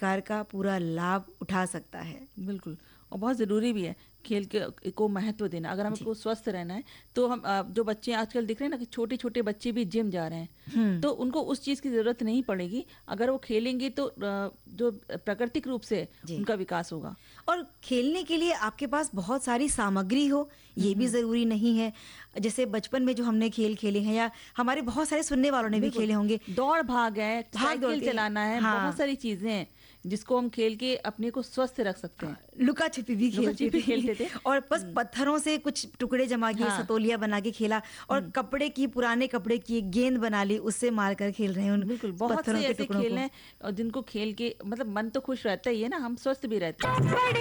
प्रकार का पूरा लाभ उठा सकता है। बिल्कुल, और बहुत ज़रूरी भी है खेल के को महत्व देना। अगर हमको स्वस्थ रहना है तो हम जो बच्चे आजकल दिख रहे हैं ना कि छोटे-छोटे बच्चे भी जिम जा रहे हैं, तो उनको उस चीज़ की ज़रूरत नहीं पड़ेगी। अगर वो खेलेंगे तो जो प्राकृतिक रूप से उनका विकास होगा। और खेलने के लिए आपके पास बहुत सारी सामग्री हो, ये भी ज़रूरी नहीं है। जैसे बचपन में जो हमने खेल खेले हैं या हमारे बहुत सारे सुनने वालों ने भी खेले होंगे, दौड़-भाग है, साइकिल चलाना है, हाँ। बहुत सारी चीज़ें हैं जिसको हम खेल के अपने को स्वस्थ रख सकते हैं। लुका-छिपी भी खेलते थे और बस पत्थरों से कुछ टुकड़े जमा किए, सतोलिया बना के खेला और कपड़े की, पुराने कपड़े की एक गेंद बना ली, उससे मारकर खेल रहे हैं उन बिल्कुल, बहुत से ऐसे खेल हैं और जिनको खेल के मतलब मन तो खुश रहता ही है ना, हम स्वस्थ भी रहते हैं।